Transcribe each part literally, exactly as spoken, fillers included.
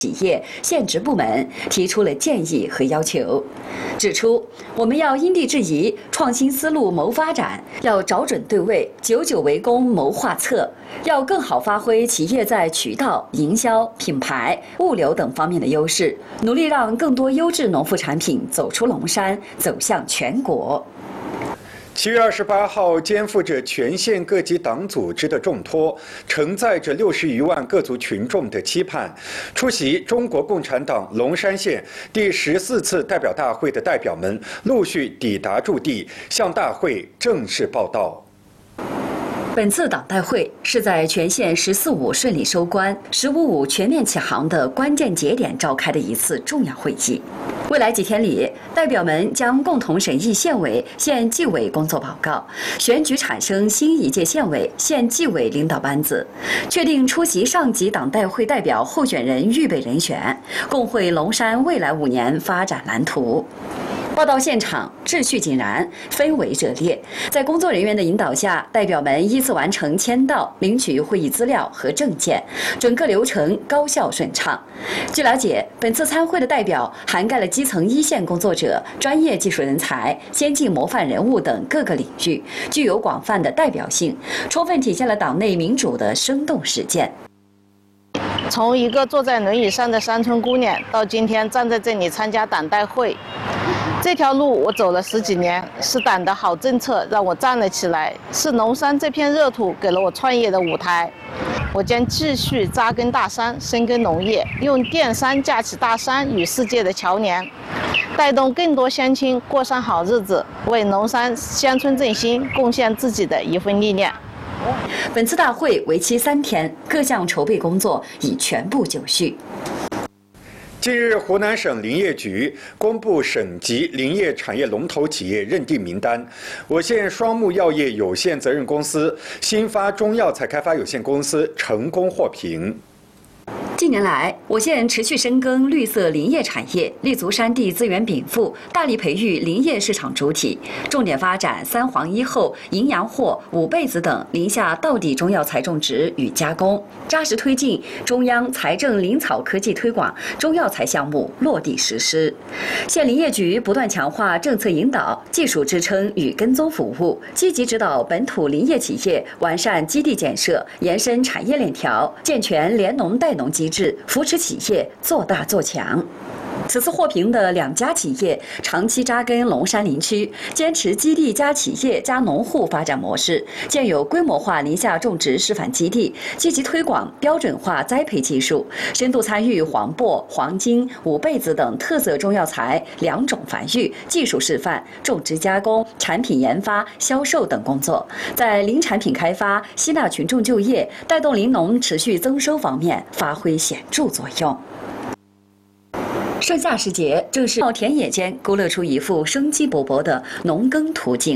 企业现职部门提出了建议和要求，指出我们要因地制宜，创新思路谋发展，要找准对位，久久为功谋画策，要更好发挥企业在渠道、营销、品牌、物流等方面的优势，努力让更多优质农副产品走出龙山，走向全国。 七月二十八号，肩负着全县各级党组织的重托，承载着六十余万各族群众的期盼，出席中国共产党龙山县第十四次代表大会的代表们陆续抵达驻地，向大会正式报到。 本次党代会是在全县“十四五”顺利收官、“十五五”全面起航的关键节点召开的一次重要会议。未来几天里，代表们将共同审议县委、县纪委工作报告，选举产生新一届县委、县纪委领导班子，确定出席上级党代会代表候选人预备人选，共绘龙山未来五年发展蓝图。报到现场，秩序井然，氛围热烈。在工作人员的引导下，代表们依次完成签到、领取会议资料和证件，整个流程高效顺畅。据了解，本次参会的代表涵盖了基层一线工作者、专业技术人才、先进模范人物等各个领域，具有广泛的代表性，充分体现了党内民主的生动实践。 从一个坐在轮椅上的山村姑娘，到今天站在这里参加党代会，这条路我走了十几年，是党的好政策让我站了起来，是龙山这片热土给了我创业的舞台。我将继续扎根大山，深耕农业，用电山架起大山与世界的桥梁，带动更多乡亲过上好日子，为龙山乡村振兴贡献自己的一份力量。 本次大会为期三天，各项筹备工作已全部就绪。 近日，湖南省林业局公布省级林业产业龙头企业认定名单，我县双木药业有限责任公司、新发中药材开发有限公司成功获评。 近年来，我县持续深耕绿色林业产业，立足山地资源禀赋，大力培育林业市场主体，重点发展三黄一后、营养货、五倍子等林下道地中药材种植与加工，扎实推进中央财政林草科技推广中药材项目落地实施。县林业局不断强化政策引导、技术支撑与跟踪服务，积极指导本土林业企业完善基地建设，延伸产业链条，健全联农带农机制，扶持企业做大做强。此次获评的两家企业长期扎根龙山林区，坚持基地加企业加农户发展模式，建有规模化林下种植示范基地，积极推广标准化栽培技术，深度参与黄柏、黄金、五倍子等特色中药材两种繁育、技术示范、种植加工、产品研发、销售等工作，在林产品开发、吸纳群众就业、带动林农持续增收方面发挥显著作用。盛夏时节，正是到田野间勾勒出一幅生机勃勃的农耕图景。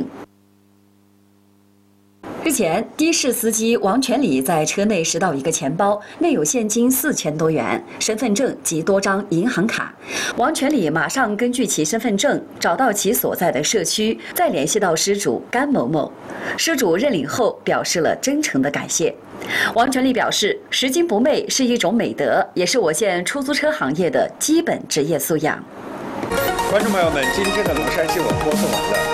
日前，的士司机王全礼在车内拾到一个钱包，内有现金四千多元、身份证及多张银行卡。王全礼马上根据其身份证找到其所在的社区，再联系到失主甘某某。失主认领后表示了真诚的感谢。王全礼表示，拾金不昧是一种美德，也是我县出租车行业的基本职业素养。 观众朋友们，今天的龙山新闻播送完了。